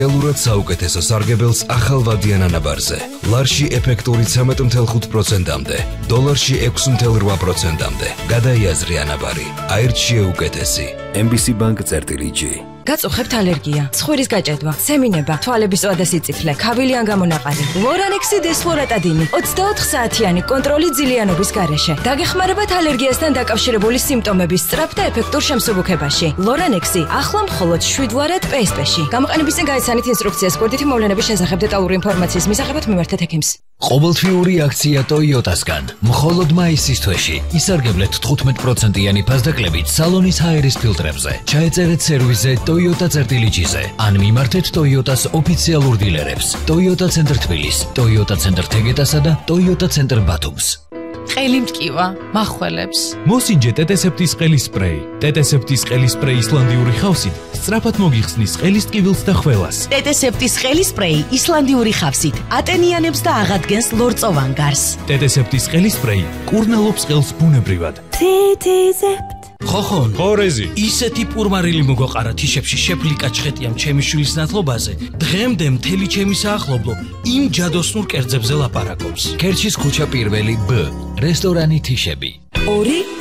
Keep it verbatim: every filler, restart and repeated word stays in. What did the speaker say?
ელურად საუკეთესო სარგებელს ახალ ვადიან ანაბარზე. ლარში ეფექტური ცამეტ ათი ათი პროცენტამდე, დოლარში ექვსი ათი რვა პროცენტამდე. გადაიაზრი ანაბარი. აირჩიე უკეთესი. ემ ბი სი Bank წერტილი ჯი. გაწუხებთ ალერგია, ცხვირის გაჭედვა, სემინება, თვალების ზვადა სიწითლე, ქავილი ან გამონაყარი. ლორანექსი დესფლორატადინი, ოცდაოთხ საათიანი კონტროლი ძილიანობის გარეშე. დაგეხმარებათ ალერგიასთან დაკავშირებული სიმპტომების სწრაფ და ეფექტურ შემსუბუქებაში. ლორანექსი ახლა მხოლოდ შვიდვარად პე ეს პე-ში. გამოყენების წინ გაიცანით ინსტრუქციას კოდითი მოვლენების შესახებ დეტალური ინფორმაციის მისაღებად მიმართეთ ექიმს. ყოველთვიური აქცია ტოიოტასგან. მხოლოდ მაისის თვეში ისარგებლეთ თხუთმეტ პროცენტიანი ფასდაკლებით სალონის ჰაერის ფილტრებზე. ჩაეწერეთ სერვისზე Toyota წერტილიჯიზე. ან მიმართეთ Toyota-ს ოფიციალურ დილერებს. Toyota ცენტრ თბილის, Toyota ცენტრ თეგეტასა და Toyota ცენტრ ბათუმს. ყელი მტკივა, მახველებს. მოსინჯე ტეტესეპტის ყელის სპრეი. ტეტესეპტის ყელის სპრეი ისლანდიური ხავსით სწრაფად მოგიხსნის ყელის ტკივილს და ხველას. ტეტესეპტის ყელის სპრეი ისლანდიური ხავსით ატენიანებს და აღადგენს ლორწოვან გარს. ტეტესეპტის ყელის სპრეი კურნალობს ყელს ბუნებრივად. თითიზეპტ ხოხონ, ხორეზი, ისეთი პურმარილი მოგოყარა თიშებში შეფლი კაჩხეტიამ ჩემი შვილის ნათლობაზე. დღემდე მთელი ჩემი საახლობლო იმ ჯადოსნურ კერძებზე ლაპარაკობს. ქერჩის ქუჩა პირველი ბ, რესტორანი თიშები. ორი